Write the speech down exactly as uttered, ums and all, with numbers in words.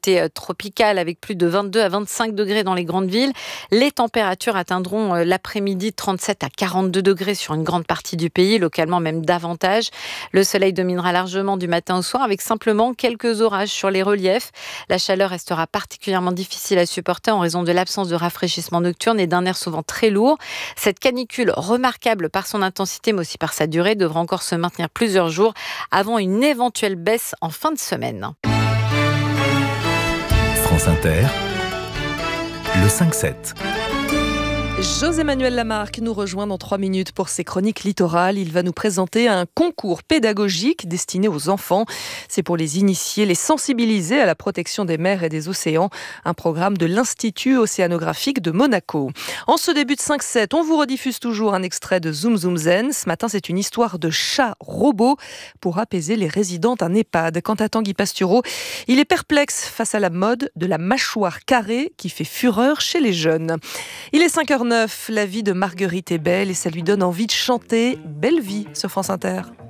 été tropicale avec plus de vingt-deux à vingt-cinq degrés dans les grandes villes. Les températures atteindront l'après-midi trente-sept à quarante-deux degrés sur une grande partie du pays, localement même davantage. Le soleil dominera largement du matin au soir avec simplement quelques orages sur les reliefs. La chaleur restera particulièrement difficile à supporter en raison de l'absence de rafraîchissement nocturne et d'un air souvent très lourd. Cette canicule, remarquable par son intensité mais aussi par sa durée, devra encore se maintenir plusieurs jours avant une éventuelle baisse en fin de semaine. France Inter, le cinq sept. José-Manuel Lamarque nous rejoint dans trois minutes pour ses chroniques littorales. Il va nous présenter un concours pédagogique destiné aux enfants. C'est pour les initier, les sensibiliser à la protection des mers et des océans. Un programme de l'Institut océanographique de Monaco. En ce début de cinq sept, on vous rediffuse toujours un extrait de Zoom Zoom Zen. Ce matin, c'est une histoire de chat robot pour apaiser les résidents d'un EHPAD. Quant à Tanguy Pastureau, il est perplexe face à la mode de la mâchoire carrée qui fait fureur chez les jeunes. Il est cinq heures neuf, la vie de Marguerite est belle et ça lui donne envie de chanter Belle vie sur France Inter.